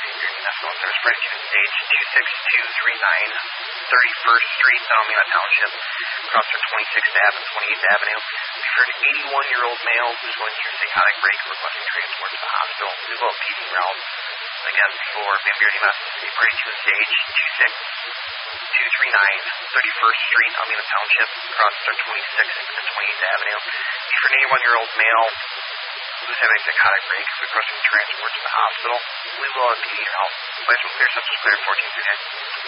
Service Bridge to stage 26239, 31st Street, Alameda Township, across our 26th Ave and 28th Avenue. We heard an 81-year-old male who's going through psychotic break, requesting transport to the hospital. We will a PD route. Again, for Van Buren EMS, Bridge to stage 26239, 31st Street, Alameda Township, across our 26th and 28th Avenue. We heard an 81-year-old male who's having a psychotic break, requesting transport to the hospital. We will a PD route. Place will clear, subject clear, 14 through 10.